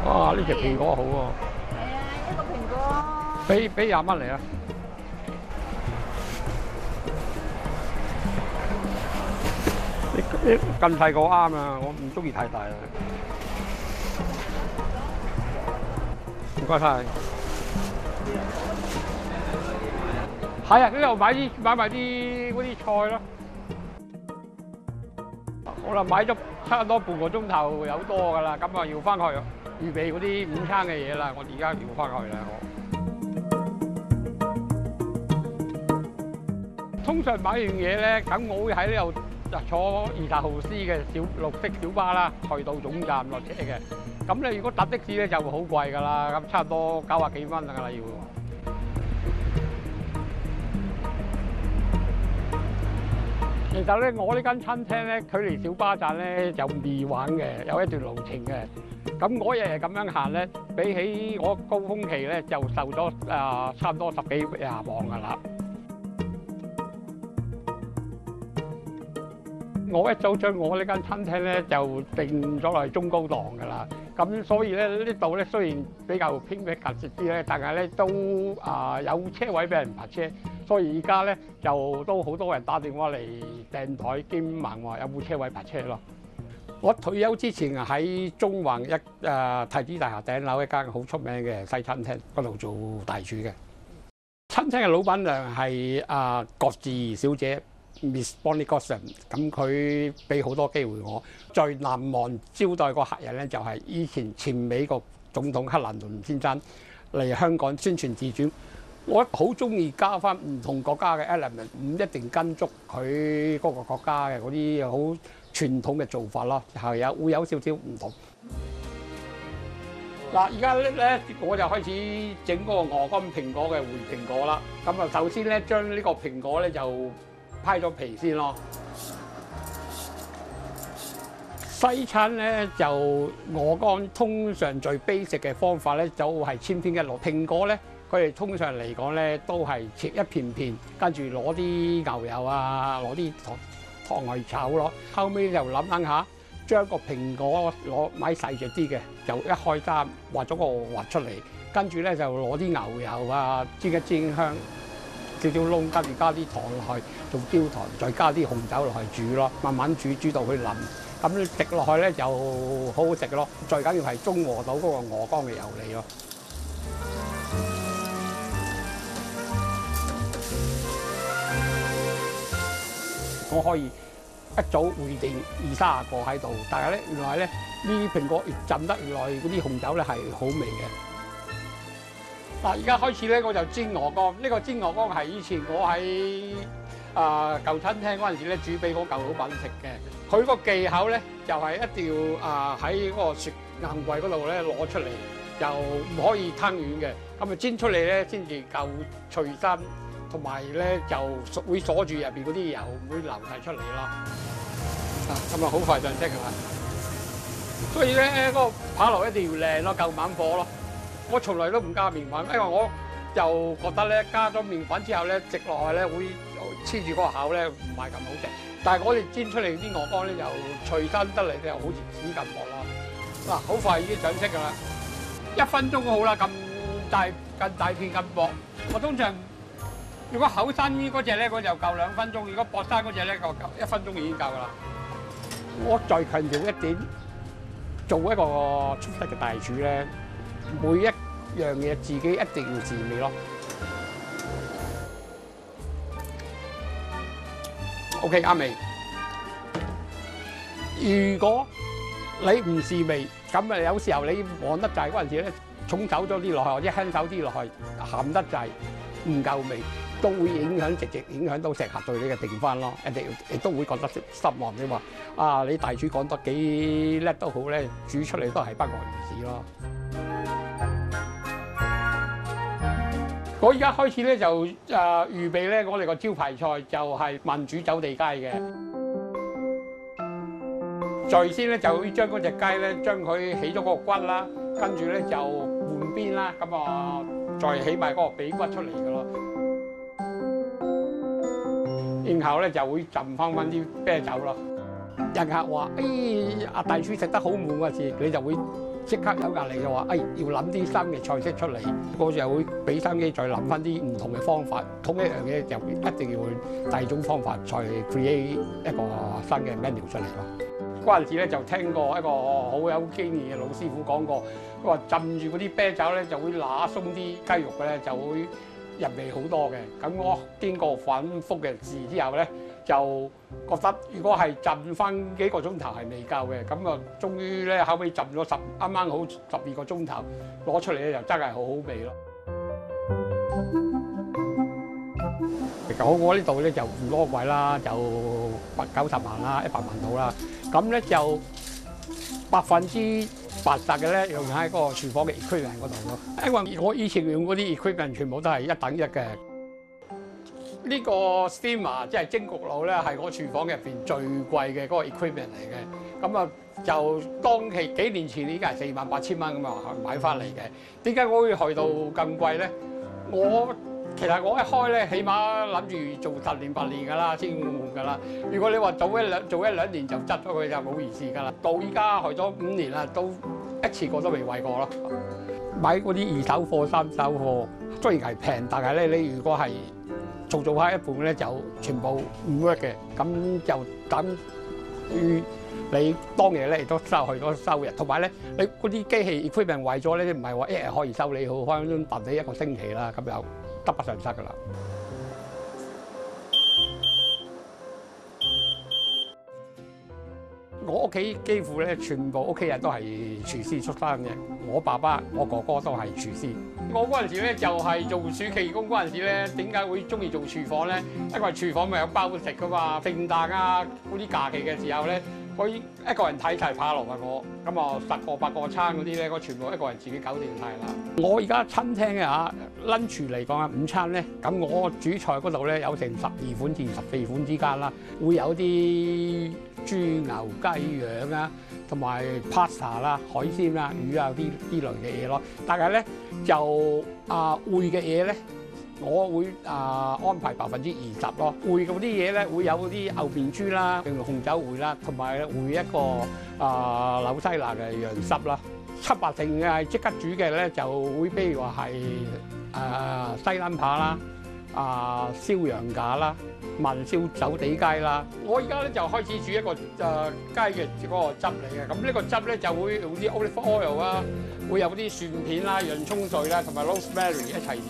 哇！呢隻蘋果好喎， 係啊，一個蘋果。 俾20蚊嚟啊！呢咁細個啱啊，我唔中意太大啦。唔該晒。係啊，呢度買埋啲嗰啲菜咯。好啦，買咗差唔多半個鐘頭有多㗎啦，咁啊要翻去預備嗰啲午餐嘅嘢啦。我而家要翻去啦，通常買完嘢咧，咁我會喺呢度坐20號 C 嘅綠色小巴啦，去到總站落車嘅。咁你如果搭的士咧就會好貴㗎啦，咁差唔多90幾蚊㗎啦要。其實咧，我呢間餐廳咧，距離小巴站咧就未玩嘅，有一段路程嘅。咁我日日咁樣行咧，比起我高峰期咧就瘦咗差唔多10幾20磅㗎啦。我一早將我呢間餐廳咧就定咗落去中高檔㗎啦。咁所以咧呢度咧雖然比較偏僻近啲咧，但係咧都有車位俾人泊車。所以而家咧就都好多人打電話嚟訂台兼問話有冇車位泊車咯。我退休之前喺中環太子大廈頂樓一間好出名嘅西餐廳嗰度做大廚嘅。餐廳嘅老闆娘係郭志儀小姐 Miss Bonnie Godson， 咁佢俾好多機會我。最難忘招待個客人咧就係以前美國總統克林頓先生嚟香港宣傳自傳。我好中意加翻唔同國家嘅 element， 唔一定跟足佢嗰個國家嘅嗰啲好傳統嘅做法咯，係會有少少唔同。嗱，而家咧我就開始整嗰個鵝肝蘋果嘅回蘋果啦。咁啊，首先咧將呢個蘋果咧就批咗皮先咯。西餐咧就鵝肝通常最 basic 嘅方法咧就係千篇一律。蘋果咧，佢哋通常嚟講咧，都係切一片片，跟住攞啲牛油啊，攞啲糖去炒咯。後尾就諗下，將個蘋果買細隻啲嘅，就一開三畫咗個核出嚟，跟住咧就攞啲牛油啊，煎一煎香，少少燶，跟住加啲糖落去做焦糖，再加啲紅酒落去煮咯，慢慢煮到佢腍，咁食落去咧就好好食咯。最緊要係中和到嗰個鵝肝嘅油膩咯。我可以一早會定20-30個喺度，但係咧原來咧呢啲蘋果越浸得越耐，嗰啲紅酒咧係好味嘅。嗱，而家開始咧我就煎鵝肝，呢個煎鵝肝係以前我喺舊餐廳嗰陣時咧煮俾嗰舊老闆食嘅。佢個技巧咧就係一定要喺嗰個雪硬櫃嗰度咧攞出嚟，就唔可以攤軟嘅，咁啊煎出嚟咧先至夠脆身。同埋咧就會鎖住入邊嗰啲油，唔會流晒出嚟咯。咁啊好快就識㗎啦。所以咧嗰個扒爐一定要靚咯，夠猛火咯。我從來都唔加麵粉，因為我就覺得咧加咗麵粉之後咧食落去咧會黐住嗰個口咧唔係咁好食。但係我哋煎出嚟啲鵝肝咧就脆身得嚟，就好似紙咁薄咯。嗱，好快已經上色㗎啦，1分鐘好啦，咁大片咁薄。我通常如果厚身嗰隻咧，我就夠2分鐘；如果薄身嗰隻咧，就1分鐘已經夠㗎啦。我再強調一點，做一個出色嘅大廚咧，每一樣嘢自己一定要自味咯。OK， 啱味。如果你唔試味，咁啊有時候你忙得滯嗰陣時咧，重手咗啲落去，或者輕手啲落去，鹹得滯，唔夠味。都會直接影響到食客對你嘅評分咯，人哋亦都會覺得失望。你話你大廚講得幾叻都好咧，煮出嚟都係不外如是咯。我而家開始咧就預備咧，我哋個招牌菜就係民主走地雞嘅。最先咧就會將嗰隻雞咧，將佢起咗嗰個骨啦，跟住咧就換邊啦，咁再起埋嗰個髀骨出嚟嘅咯。然後咧就會浸翻啲啤酒咯。人客話：阿大廚食得好悶嗰時，你就會即刻有壓力就話，要諗啲新嘅菜式出嚟，我就會俾心機再諗翻啲唔同嘅方法。同一樣嘢就一定要換第二種方法，再 create 一個新嘅 menu 出嚟咯。嗰陣時咧就聽過一個好有經驗嘅老師傅講過，佢話浸住嗰啲啤酒咧就會揦鬆啲雞肉嘅咧，就會入味好多嘅。咁我經過反覆嘅試之後咧，就覺得如果係浸翻幾個鐘頭係未夠嘅，咁啊終於咧後尾浸咗啱啱好12個鐘頭，攞出嚟咧就真係好好味咯。我呢度咧就唔多貴啦，就90萬啦，100萬到啦。咁咧就80%嘅咧用喺個廚房嘅 equipment 嗰度咯。因為我以前用嗰啲 equipment 全部都係一等一嘅。呢個 steamer 即係蒸焗爐咧，係我廚房入邊最貴嘅嗰個 equipment 嚟嘅。咁啊就當期幾年前已經係48,000蚊咁啊買翻嚟嘅。點解我會去到咁貴咧？其實我一開咧，起碼諗住做10年8年㗎啦，先換㗎啦。如果你話做一兩年就執咗佢就冇意思㗎啦。到依家去咗5年啦，都一次過都未為過咯。買嗰啲二手貨、三手貨，雖然係平，但係咧你如果係做下一半咧，就全部唔 work 嘅，咁就等於你當日咧亦都收去咗收入，同埋咧你嗰啲機器 equipment 壞咗咧，唔係話一日可以修理好，可能等你1個星期啦，咁就得不償失㗎啦。我屋企幾乎咧全部屋企人都係廚師出身嘅，我爸爸、我哥哥都係廚師。我嗰陣時咧就係做暑期工嗰陣時咧，點解會中意做廚房咧？因為廚房咪有包食㗎嘛，聖誕啊嗰啲假期嘅時候咧，我一個人睇齊扒爐啊我，咁啊10個8個餐嗰啲咧，我全部一個人自己搞掂晒啦。我而家餐廳嘅lunch 嚟講午餐咧，咁我主菜嗰度咧有成12款至14款之間啦，會有啲豬牛雞羊啊，同埋 pasta 啦、海鮮啦、魚啊啲類嘅嘢咯。但係咧就燴嘅嘢咧，我會安排20%咯。燴嗰啲嘢咧會有啲牛面珠啦，用紅酒燴啦，同埋燴一個紐西蘭嘅羊濕啦。7-8成嘅係即刻煮嘅咧，就會譬如話係西冷扒啦、燒羊架啦、燜燒走地雞啦。我而家咧就開始煮一個雞嘅嗰個汁嚟嘅，咁呢個汁咧就會用啲 olive oil 啦，會有啲蒜片啦、洋葱碎啦，同埋 rosemary 一齊